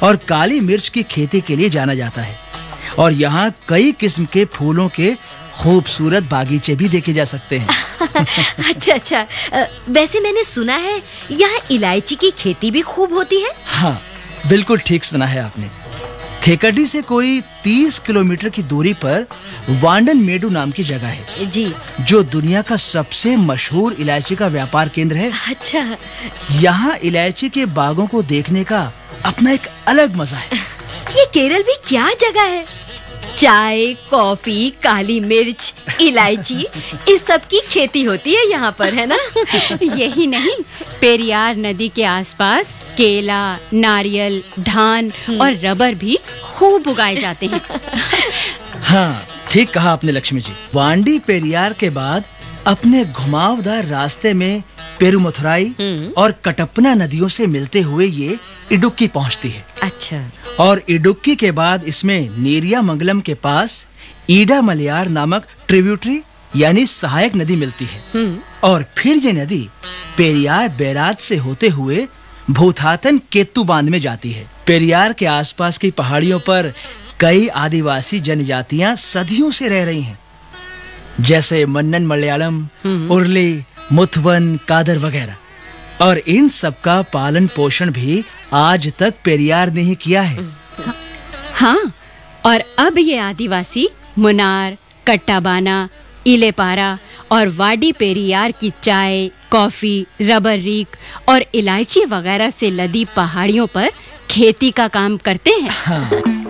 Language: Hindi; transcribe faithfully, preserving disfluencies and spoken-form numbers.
और काली मिर्च की खेती के लिए जाना जाता है। और यहाँ कई किस्म के फूलों के खूबसूरत बागीचे भी देखे जा सकते हैं। अच्छा अच्छा, वैसे मैंने सुना है यहाँ इलायची की खेती भी खूब होती है। हाँ, बिल्कुल ठीक सुना है आपने। थेकडी से कोई तीस किलोमीटर की दूरी पर वांडन मेडू नाम की जगह है जी, जो दुनिया का सबसे मशहूर इलायची का व्यापार केंद्र है। अच्छा, यहाँ इलायची के बागों को देखने का अपना एक अलग मजा है। ये केरल भी क्या जगह है। चाय, कॉफी, काली मिर्च, इलायची, इस सब की खेती होती है यहाँ पर, है ना? यही नहीं, पेरियार नदी के आसपास केला, नारियल, धान और रबर भी खूब उगाए जाते हैं। हाँ, ठीक कहा आपने लक्ष्मी जी। वांडी पेरियार के बाद अपने घुमावदार रास्ते में पेरुमथुराई और कटप्पना नदियों से मिलते हुए ये इडुक्की पहुंचती है। अच्छा। और इडुक्की के बाद इसमें नेरियामंगलम के पास ईडा मलयार नामक ट्रिब्यूटरी यानी सहायक नदी मिलती है। और फिर ये नदी पेरियार बैराज से होते हुए भूथातन केतु बांध में जाती है। पेरियार के आसपास की पहाड़ियों पर कई आदिवासी जनजातियां सदियों से रह रही हैं, जैसे मन्नन मलयालम, उर्ली, मुथवन, कादर वगैरह। और इन सब का पालन पोषण भी आज तक पेरियार ने ही किया है। हाँ, और अब ये आदिवासी मुनार, कट्टाबाना, इलेपारा और वाडी पेरियार की चाय, कॉफी, रबर रीक और इलायची वगैरह से लदी पहाड़ियों पर खेती का काम करते हैं। हाँ।